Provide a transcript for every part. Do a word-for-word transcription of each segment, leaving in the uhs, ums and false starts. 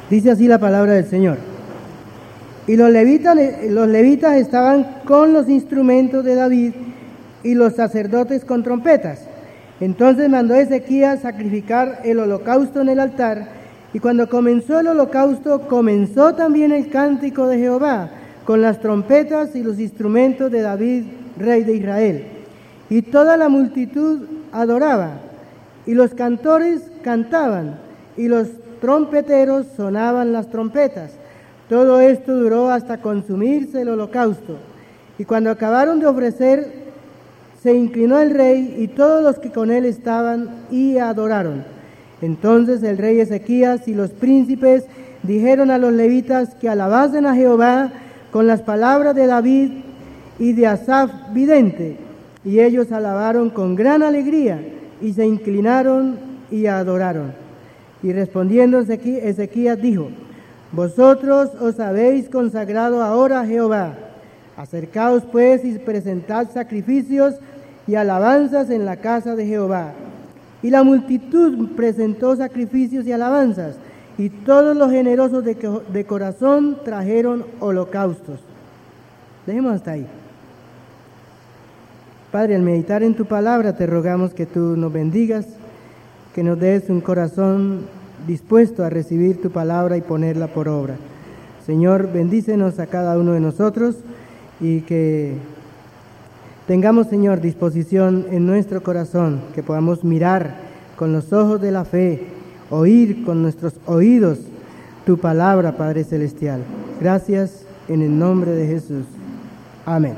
Dice así la palabra del Señor. Y los levitas, los levitas estaban con los instrumentos de David y los sacerdotes con trompetas. Entonces mandó Ezequías sacrificar el holocausto en el altar, y cuando comenzó el holocausto, comenzó también el cántico de Jehová, con las trompetas y los instrumentos de David, rey de Israel. Y toda la multitud adoraba, y los cantores cantaban, y los trompeteros sonaban las trompetas. Todo esto duró hasta consumirse el holocausto. Y cuando acabaron de ofrecer, se inclinó el rey y todos los que con él estaban y adoraron. Entonces el rey Ezequías y los príncipes dijeron a los levitas que alabasen a Jehová con las palabras de David y de Asaf vidente. Y ellos alabaron con gran alegría y se inclinaron y adoraron. Y respondiendo Ezequías dijo: Vosotros os habéis consagrado ahora a Jehová. Acercaos pues y presentad sacrificios y alabanzas en la casa de Jehová. Y la multitud presentó sacrificios y alabanzas, y todos los generosos de, de corazón trajeron holocaustos. Dejemos hasta ahí. Padre, al meditar en tu palabra te rogamos que tú nos bendigas, que nos des un corazón dispuesto a recibir tu palabra y ponerla por obra. Señor, bendícenos a cada uno de nosotros y que tengamos, Señor, disposición en nuestro corazón, que podamos mirar con los ojos de la fe, oír con nuestros oídos tu palabra, Padre Celestial. Gracias en el nombre de Jesús. Amén.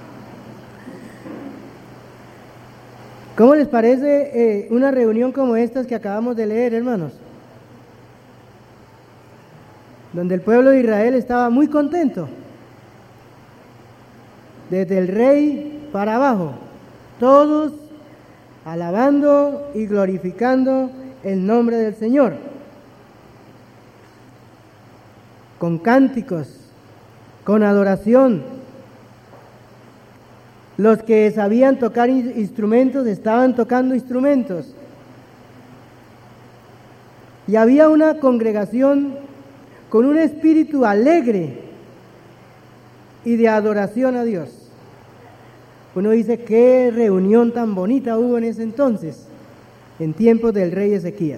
¿Cómo les parece eh, una reunión como estas que acabamos de leer, hermanos? Donde el pueblo de Israel estaba muy contento. Desde el rey para abajo, todos alabando y glorificando el nombre del Señor, con cánticos, con adoración. Los que sabían tocar instrumentos estaban tocando instrumentos. Y había una congregación con un espíritu alegre y de adoración a Dios. Uno dice, qué reunión tan bonita hubo en ese entonces, en tiempos del rey Ezequías.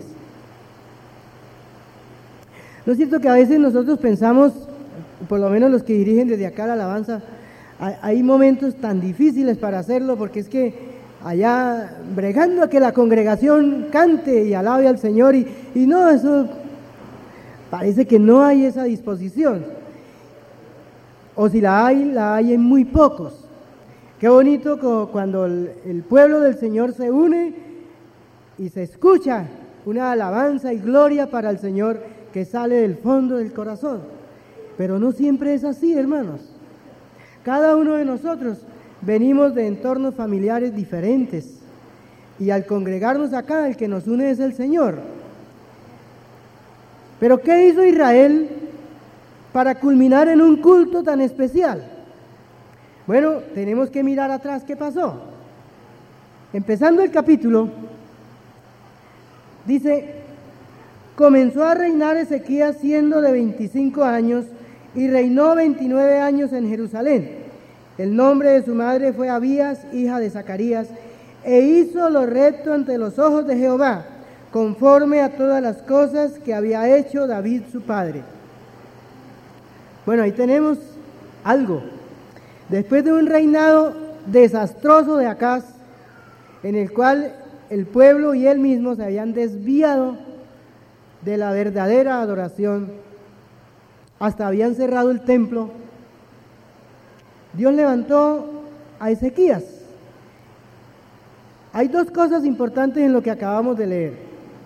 ¿No es cierto que a veces nosotros pensamos, por lo menos los que dirigen desde acá la alabanza, hay momentos tan difíciles para hacerlo, porque es que allá bregando a que la congregación cante y alabe al Señor, y, y no, eso parece que no hay esa disposición, o si la hay, la hay en muy pocos. Qué bonito cuando el, el pueblo del Señor se une y se escucha una alabanza y gloria para el Señor que sale del fondo del corazón, pero no siempre es así, hermanos. Cada uno de nosotros venimos de entornos familiares diferentes y al congregarnos acá el que nos une es el Señor. Pero ¿qué hizo Israel para culminar en un culto tan especial? Bueno, tenemos que mirar atrás qué pasó. Empezando el capítulo, dice: comenzó a reinar Ezequías siendo de veinticinco años y reinó veintinueve años en Jerusalén. El nombre de su madre fue Abías, hija de Zacarías, e hizo lo recto ante los ojos de Jehová, conforme a todas las cosas que había hecho David su padre. Bueno, ahí tenemos algo. Después de un reinado desastroso de Acaz, en el cual el pueblo y él mismo se habían desviado de la verdadera adoración, hasta habían cerrado el templo, Dios levantó a Ezequías. Hay dos cosas importantes en lo que acabamos de leer.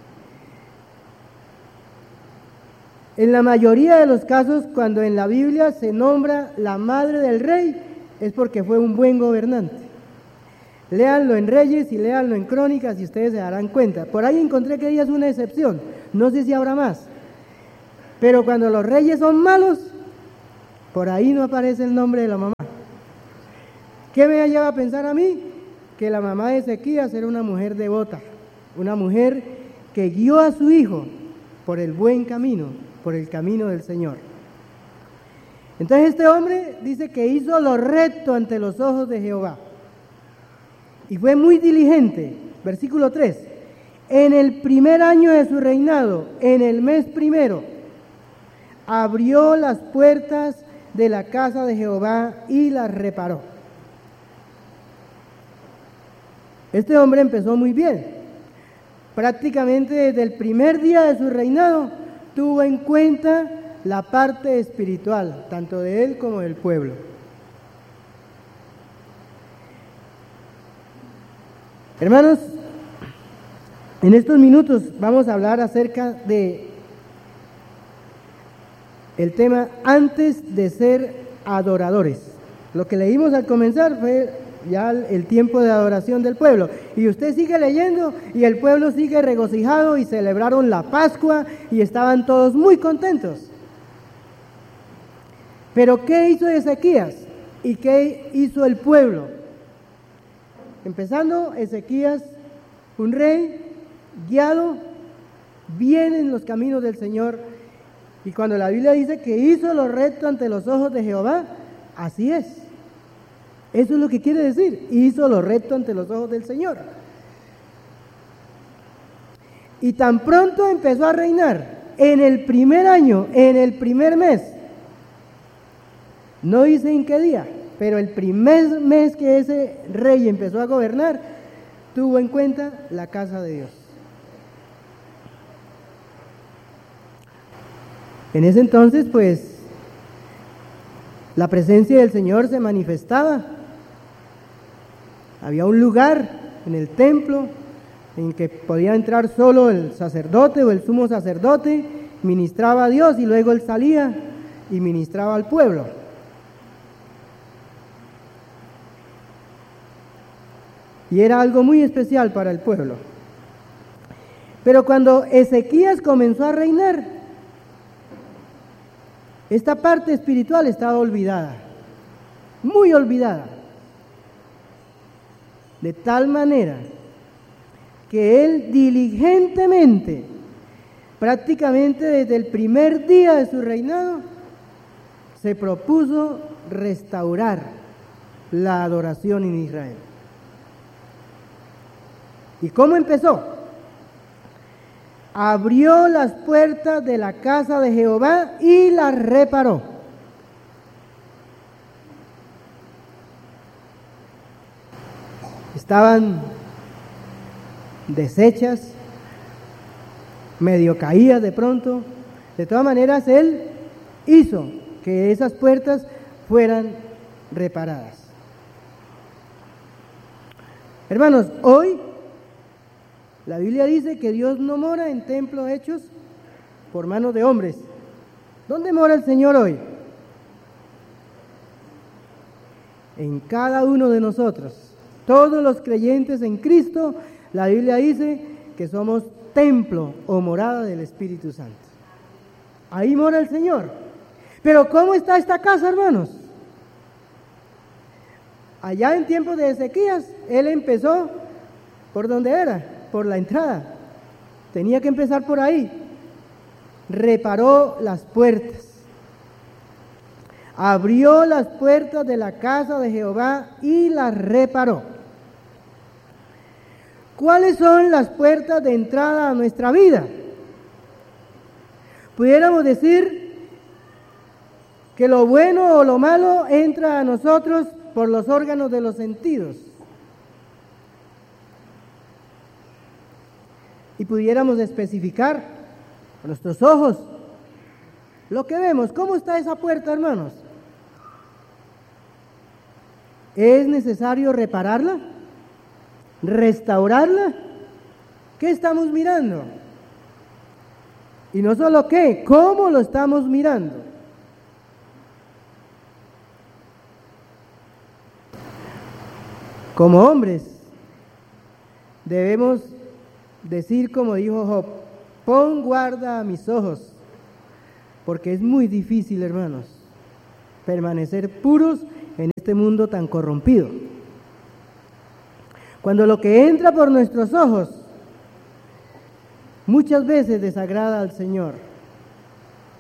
En la mayoría de los casos, cuando en la Biblia se nombra la madre del rey, es porque fue un buen gobernante. Léanlo en Reyes y léanlo en Crónicas y ustedes se darán cuenta. Por ahí encontré que ella es una excepción, no sé si habrá más. Pero cuando los reyes son malos, por ahí no aparece el nombre de la mamá. ¿Qué me lleva a pensar a mí? Que la mamá de Ezequías era una mujer devota, una mujer que guió a su hijo por el buen camino, por el camino del Señor. Entonces este hombre dice que hizo lo recto ante los ojos de Jehová y fue muy diligente. Versículo tres, en el primer año de su reinado, en el mes primero, abrió las puertas de la casa de Jehová y las reparó. Este hombre empezó muy bien. Prácticamente desde el primer día de su reinado tuvo en cuenta la parte espiritual, tanto de él como del pueblo. Hermanos, en estos minutos vamos a hablar acerca de el tema antes de ser adoradores. Lo que leímos al comenzar fue ya el tiempo de adoración del pueblo. Y usted sigue leyendo y el pueblo sigue regocijado y celebraron la Pascua y estaban todos muy contentos. Pero ¿qué hizo Ezequías? ¿Y qué hizo el pueblo? Empezando, Ezequías, un rey guiado bien en los caminos del Señor. Y cuando la Biblia dice que hizo lo recto ante los ojos de Jehová, así es. Eso es lo que quiere decir, hizo lo recto ante los ojos del Señor. Y tan pronto empezó a reinar, en el primer año, en el primer mes, no dice en qué día, pero el primer mes que ese rey empezó a gobernar, tuvo en cuenta la casa de Dios. En ese entonces, pues, la presencia del Señor se manifestaba. Había un lugar en el templo en que podía entrar solo el sacerdote o el sumo sacerdote, ministraba a Dios y luego él salía y ministraba al pueblo. Y era algo muy especial para el pueblo. Pero cuando Ezequías comenzó a reinar, esta parte espiritual estaba olvidada, muy olvidada. De tal manera que él diligentemente, prácticamente desde el primer día de su reinado, se propuso restaurar la adoración en Israel. ¿Y cómo empezó? Abrió las puertas de la casa de Jehová y las reparó. Estaban deshechas, medio caídas de pronto. De todas maneras, él hizo que esas puertas fueran reparadas. Hermanos, hoy la Biblia dice que Dios no mora en templos hechos por manos de hombres. ¿Dónde mora el Señor hoy? En cada uno de nosotros. Todos los creyentes en Cristo, la Biblia dice que somos templo o morada del Espíritu Santo. Ahí mora el Señor. Pero ¿cómo está esta casa, hermanos? Allá en tiempos de Ezequías, él empezó por donde era, por la entrada. Tenía que empezar por ahí. Reparó las puertas. Abrió las puertas de la casa de Jehová y las reparó. ¿Cuáles son las puertas de entrada a nuestra vida? Pudiéramos decir que lo bueno o lo malo entra a nosotros por los órganos de los sentidos. Y pudiéramos especificar con nuestros ojos lo que vemos. ¿Cómo está esa puerta, hermanos? ¿Es necesario repararla? ¿Restaurarla? ¿Qué estamos mirando? Y no solo qué, ¿cómo lo estamos mirando? Como hombres, debemos decir como dijo Job, pon guarda a mis ojos, porque es muy difícil, hermanos, permanecer puros en este mundo tan corrompido. Cuando lo que entra por nuestros ojos muchas veces desagrada al Señor.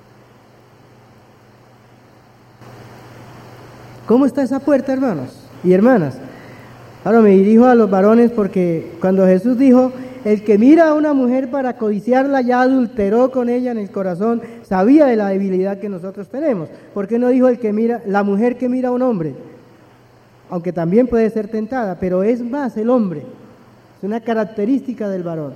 ¿Cómo está esa puerta, hermanos y hermanas? Ahora me dirijo a los varones porque cuando Jesús dijo, el que mira a una mujer para codiciarla ya adulteró con ella en el corazón, sabía de la debilidad que nosotros tenemos. ¿Por qué no dijo el que mira, la mujer que mira a un hombre? Aunque también puede ser tentada, pero es más el hombre. Es una característica del varón.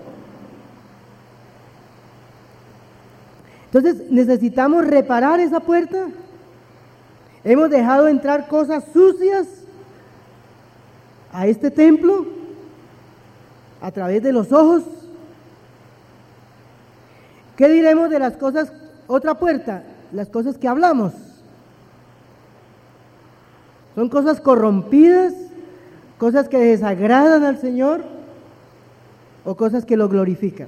Entonces, necesitamos reparar esa puerta. Hemos dejado entrar cosas sucias a este templo a través de los ojos. ¿Qué diremos de las cosas? Otra puerta, las cosas que hablamos. Son cosas corrompidas, cosas que desagradan al Señor o cosas que lo glorifican.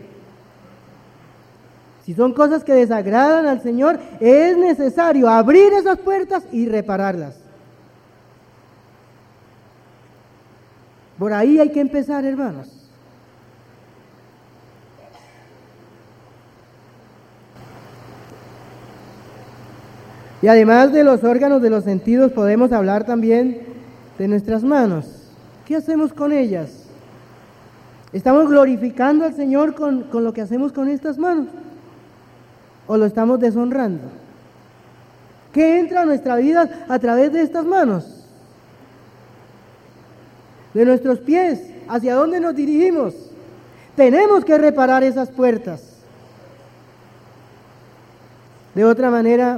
Si son cosas que desagradan al Señor, es necesario abrir esas puertas y repararlas. Por ahí hay que empezar, hermanos. Y además de los órganos de los sentidos, podemos hablar también de nuestras manos. ¿Qué hacemos con ellas? ¿Estamos glorificando al Señor con, con lo que hacemos con estas manos? ¿O lo estamos deshonrando? ¿Qué entra a nuestra vida a través de estas manos? De nuestros pies, ¿hacia dónde nos dirigimos? Tenemos que reparar esas puertas. De otra manera,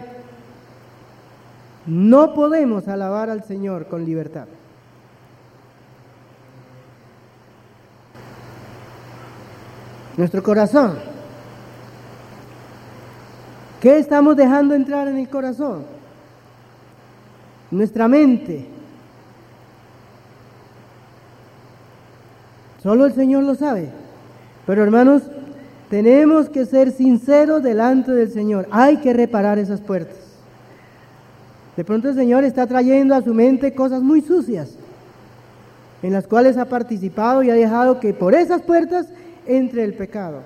no podemos alabar al Señor con libertad. Nuestro corazón. ¿Qué estamos dejando entrar en el corazón? Nuestra mente. Solo el Señor lo sabe. Pero hermanos, tenemos que ser sinceros delante del Señor. Hay que reparar esas puertas. De pronto el Señor está trayendo a su mente cosas muy sucias, en las cuales ha participado y ha dejado que por esas puertas entre el pecado.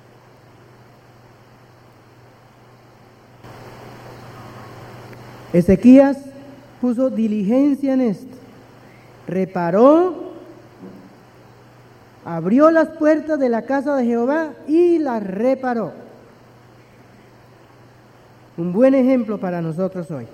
Ezequías puso diligencia en esto, reparó, abrió las puertas de la casa de Jehová y las reparó. Un buen ejemplo para nosotros hoy.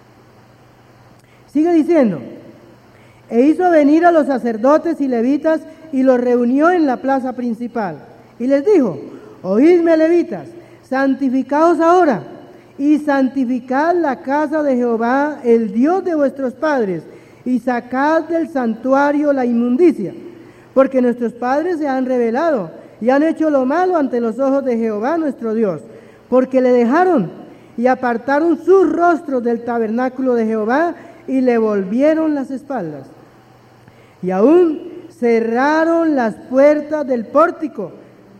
Sigue diciendo, e hizo venir a los sacerdotes y levitas y los reunió en la plaza principal. Y les dijo, oídme levitas, santificaos ahora y santificad la casa de Jehová, el Dios de vuestros padres, y sacad del santuario la inmundicia, porque nuestros padres se han rebelado y han hecho lo malo ante los ojos de Jehová nuestro Dios, porque le dejaron y apartaron sus rostros del tabernáculo de Jehová y le volvieron las espaldas. Y aún cerraron las puertas del pórtico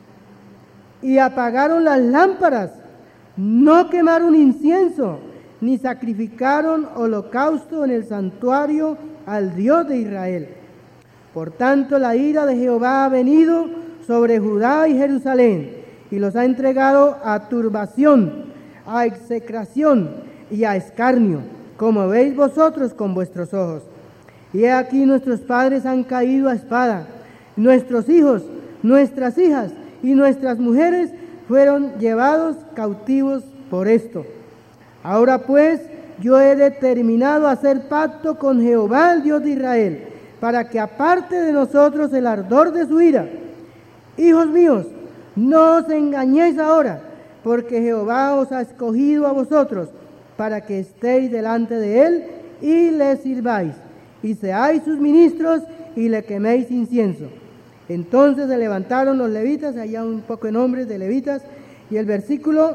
y apagaron las lámparas. No quemaron incienso, ni sacrificaron holocausto en el santuario al Dios de Israel. Por tanto, la ira de Jehová ha venido sobre Judá y Jerusalén, y los ha entregado a turbación, a execración y a escarnio, como veis vosotros con vuestros ojos. Y he aquí nuestros padres han caído a espada, nuestros hijos, nuestras hijas y nuestras mujeres fueron llevados cautivos por esto. Ahora pues yo he determinado hacer pacto con Jehová, el Dios de Israel, para que aparte de nosotros el ardor de su ira. Hijos míos, no os engañéis ahora, porque Jehová os ha escogido a vosotros, para que estéis delante de él y le sirváis, y seáis sus ministros y le queméis incienso. Entonces se levantaron los levitas, allá un poco de nombres de levitas, y el versículo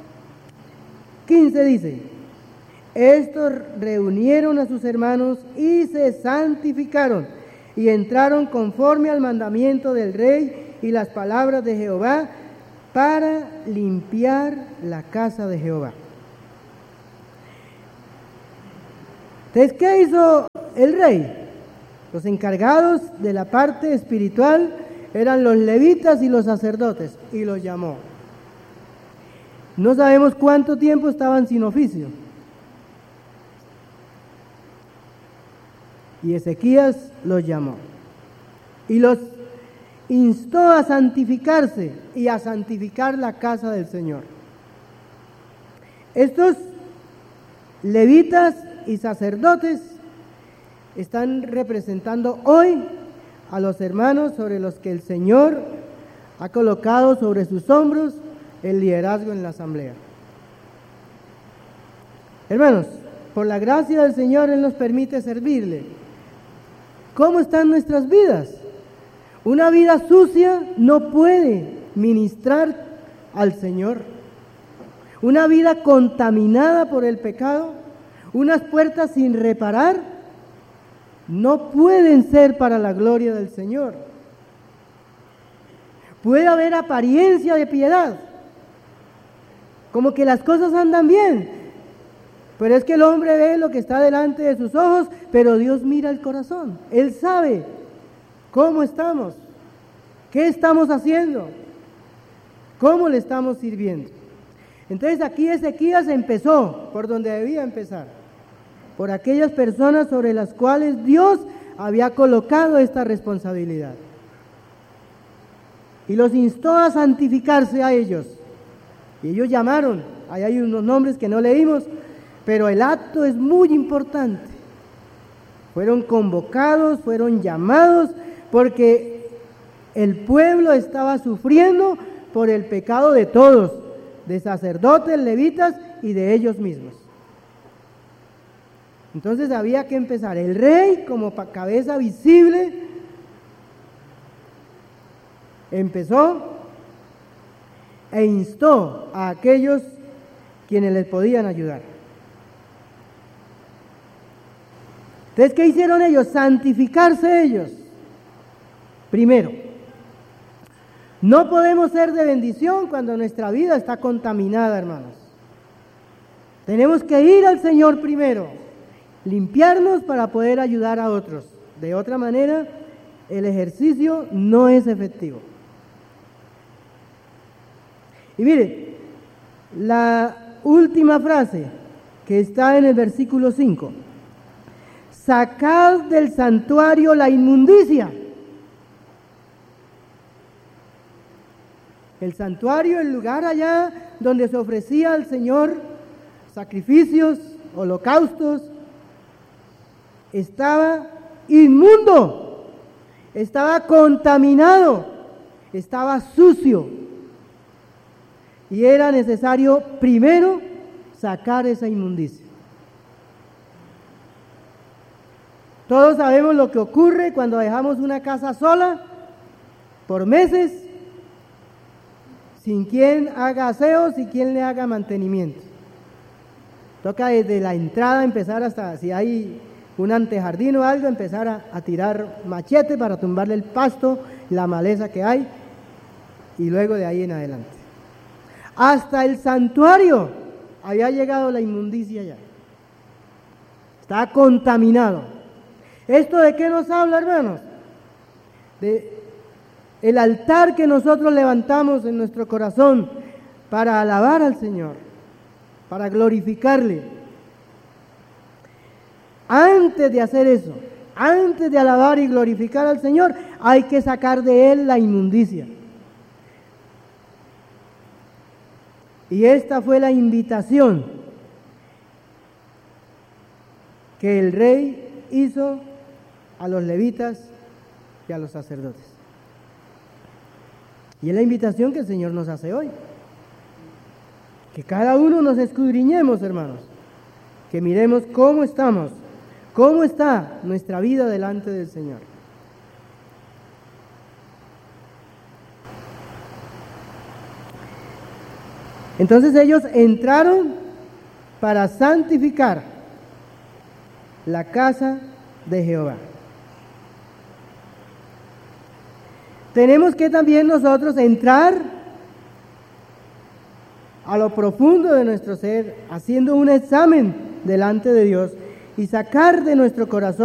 quince dice, estos reunieron a sus hermanos y se santificaron, y entraron conforme al mandamiento del rey y las palabras de Jehová, para limpiar la casa de Jehová. Entonces, ¿qué hizo el rey? Los encargados de la parte espiritual eran los levitas y los sacerdotes, y los llamó. No sabemos cuánto tiempo estaban sin oficio. Y Ezequías los llamó y los instó a santificarse y a santificar la casa del Señor. Estos levitas y sacerdotes están representando hoy a los hermanos sobre los que el Señor ha colocado sobre sus hombros el liderazgo en la asamblea. Hermanos, por la gracia del Señor, Él nos permite servirle. ¿Cómo están nuestras vidas? Una vida sucia no puede ministrar al Señor. Una vida contaminada por el pecado, unas puertas sin reparar, no pueden ser para la gloria del Señor. Puede haber apariencia de piedad, como que las cosas andan bien, pero es que el hombre ve lo que está delante de sus ojos, pero Dios mira el corazón. Él sabe cómo estamos, qué estamos haciendo, cómo le estamos sirviendo. Entonces aquí Ezequías empezó por donde debía empezar, por aquellas personas sobre las cuales Dios había colocado esta responsabilidad. Y los instó a santificarse a ellos. Y ellos llamaron, ahí hay unos nombres que no leímos, pero el acto es muy importante. Fueron convocados, fueron llamados, porque el pueblo estaba sufriendo por el pecado de todos, de sacerdotes, levitas y de ellos mismos. Entonces había que empezar. El rey, como cabeza visible, empezó e instó a aquellos quienes les podían ayudar. Entonces, ¿qué hicieron ellos? Santificarse ellos. Primero, no podemos ser de bendición cuando nuestra vida está contaminada, hermanos. Tenemos que ir al Señor primero, limpiarnos para poder ayudar a otros. De otra manera, el ejercicio no es efectivo. Y mire, la última frase que está en el versículo cinco. Sacad del santuario la inmundicia. El santuario, el lugar allá donde se ofrecía al Señor sacrificios, holocaustos, estaba inmundo, estaba contaminado, estaba sucio. Y era necesario primero sacar esa inmundicia. Todos sabemos lo que ocurre cuando dejamos una casa sola por meses, sin quien haga aseo, sin quien le haga mantenimiento. Toca desde la entrada empezar hasta, si hay un antejardín o algo, empezar a, a tirar machete para tumbarle el pasto, la maleza que hay, y luego de ahí en adelante. Hasta el santuario había llegado la inmundicia ya. Está contaminado. ¿Esto de qué nos habla, hermanos? De el altar que nosotros levantamos en nuestro corazón para alabar al Señor, para glorificarle. Antes de hacer eso, antes de alabar y glorificar al Señor, hay que sacar de él la inmundicia. Y esta fue la invitación que el rey hizo a los levitas y a los sacerdotes. Y es la invitación que el Señor nos hace hoy. Que cada uno nos escudriñemos, hermanos. Que miremos cómo estamos, cómo está nuestra vida delante del Señor. Entonces ellos entraron para santificar la casa de Jehová. Tenemos que también nosotros entrar a lo profundo de nuestro ser, haciendo un examen delante de Dios y sacar de nuestro corazón